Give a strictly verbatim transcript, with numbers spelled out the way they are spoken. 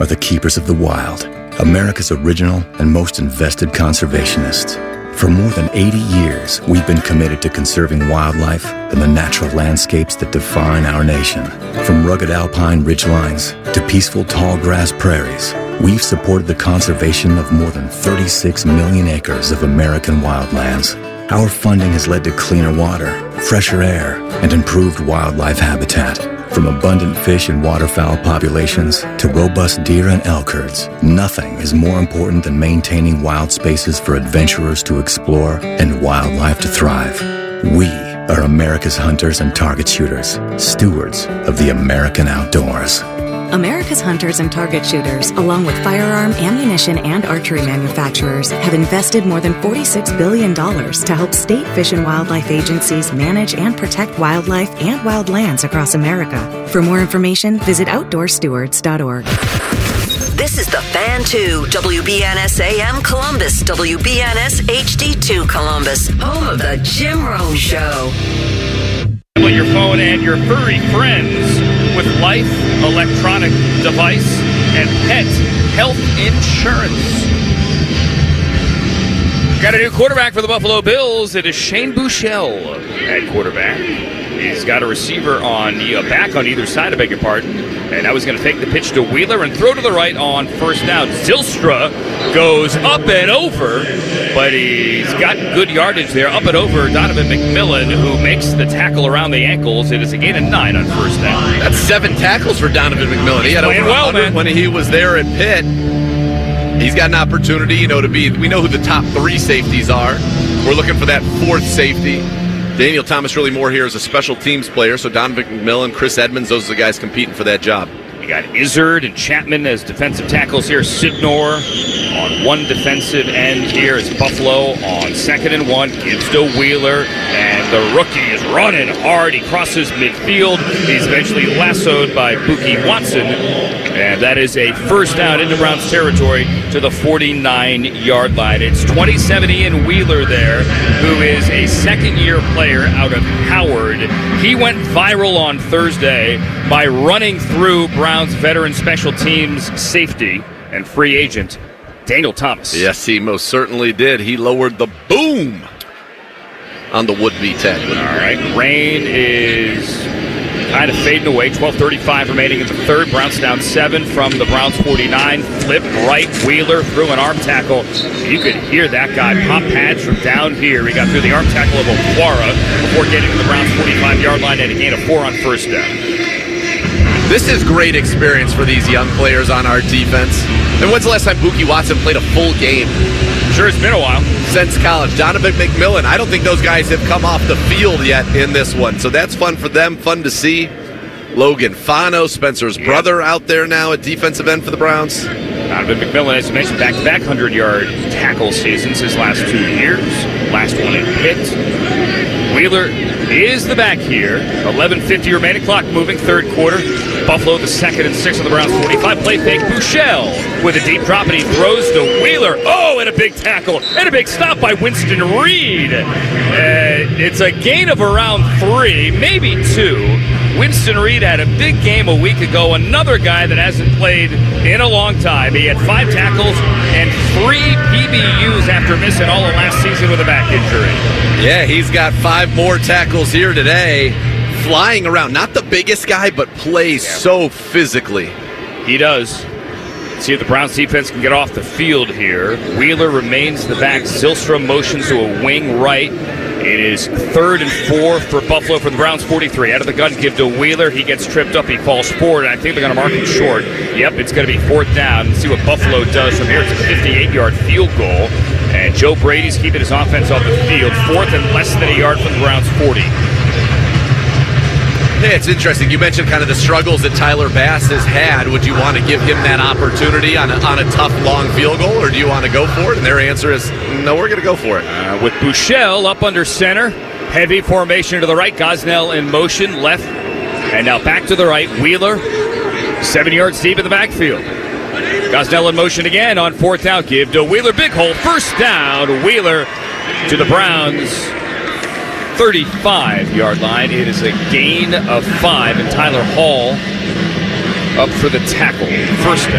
are the keepers of the wild, America's original and most invested conservationists. For more than eighty years, we've been committed to conserving wildlife and the natural landscapes that define our nation. From rugged alpine ridgelines to peaceful tall grass prairies, we've supported the conservation of more than thirty-six million acres of American wildlands. Our funding has led to cleaner water, fresher air, and improved wildlife habitat. From abundant fish and waterfowl populations to robust deer and elk herds, nothing is more important than maintaining wild spaces for adventurers to explore and wildlife to thrive. We are America's hunters and target shooters, stewards of the American outdoors. America's hunters and target shooters, along with firearm, ammunition, and archery manufacturers, have invested more than forty-six billion dollars to help state fish and wildlife agencies manage and protect wildlife and wildlands across America. For more information, visit outdoor stewards dot org. This is the Fan two, W B N S A M Columbus, W B N S H D two Columbus, home of the Jim Rome Show. On your phone and your furry friends with life, electronic device, and pet health insurance. Got a new quarterback for the Buffalo Bills. It is Shane Buechele at quarterback. He's got a receiver on uh, back on either side, I beg your pardon. And now he's going to take the pitch to Wheeler and throw to the right on first down. Zylstra goes up and over, but he's got good yardage there. Up and over, Donovan McMillan, who makes the tackle around the ankles. It is a gain of nine on first down. That's seven tackles for Donovan McMillan. He had over well, man. when he was there at Pitt. He's got an opportunity, you know, to be, we know who the top three safeties are. We're looking for that fourth safety. Daniel Thomas-Riley Moore here is a special teams player, so Donovan McMillan, Chris Edmonds, those are the guys competing for that job. You got Izzard and Chapman as defensive tackles here. Sidnor on one defensive end here is Buffalo on second and one. Gives to Wheeler, and the rookie is running hard. He crosses midfield. He's eventually lassoed by Buki Watson, and that is a first down into Browns territory to the forty-nine-yard line. It's twenty-seven Ian Wheeler there, who is a second-year player out of Howard. He went viral on Thursday by running through Browns veteran special teams safety and free agent Daniel Thomas. Yes, he most certainly did. He lowered the boom on the would-be tag. All right, rain is kind of fading away. twelve thirty-five remaining in the third. Browns down seven from the Browns forty-nine. Flip right, Wheeler through an arm tackle. You could hear that guy pop pads from down here. He got through the arm tackle of Okwara before getting to the Browns forty-five-yard line and a gain of four on first down. This is great experience for these young players on our defense. And when's the last time Buki Watson played a full game? Sure, it's been a while. Since college. Donovan McMillan, I don't think those guys have come off the field yet in this one. So that's fun for them, fun to see. Logan Fano, Spencer's yep. brother, out there now at defensive end for the Browns. Donovan McMillan, as you mentioned, back-to-back hundred-yard tackle seasons his last two years. Last one in Pitt. Wheeler is the back here. eleven fifty remaining, clock moving, third quarter. Buffalo the second and six on the Browns forty-five. Play fake, Buechele with a deep drop, and he throws to Wheeler. Oh, and a big tackle, and a big stop by Winston Reed. Uh, it's a gain of around three, maybe two. Winston Reed had a big game a week ago. Another guy that hasn't played in a long time. He had five tackles and three P B Us after missing all of last season with a back injury. Yeah, he's got five more tackles here today. Flying around. Not the biggest guy, but plays yeah. so physically. He does. Let's see if the Browns defense can get off the field here. Wheeler remains the back. Zylstra motions to a wing right. It is third and four for Buffalo for the Browns forty-three. Out of the gun, give to Wheeler. He gets tripped up. He falls forward, and I think they're going to mark him short. Yep, it's going to be fourth down. Let's see what Buffalo does from here. It's a fifty-eight-yard field goal. And Joe Brady's keeping his offense off the field. Fourth and less than a yard from the Browns forty. Yeah, it's interesting. You mentioned kind of the struggles that Tyler Bass has had. Would you want to give him that opportunity on a, on a tough, long field goal, or do you want to go for it? And their answer is, no, we're going to go for it. Uh, with Buechele up under center. Heavy formation to the right. Gosnell in motion, left. And now back to the right. Wheeler, seven yards deep in the backfield. Gosnell in motion again on fourth down. Give to Wheeler. Big hole. First down. Wheeler to the Browns thirty-five-yard line. It is a gain of five, and Tyler Hall up for the tackle. First down.